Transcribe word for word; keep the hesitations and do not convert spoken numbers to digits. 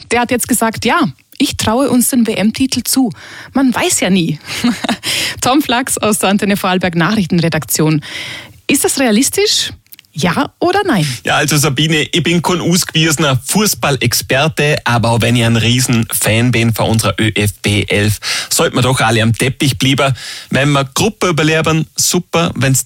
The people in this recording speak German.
der hat jetzt gesagt, ja, ich traue uns den W M-Titel zu. Man weiß ja nie. Tom Flachs aus der Antenne Vorarlberg Nachrichtenredaktion. Ist das realistisch? Ja oder nein? Ja, also Sabine, ich bin kein ausgewiesener Fußballexperte, aber auch wenn ich ein Riesenfan bin von unserer Ö F B elf, sollten wir doch alle am Teppich bleiben. Wenn wir Gruppe überleben, super. Wenn es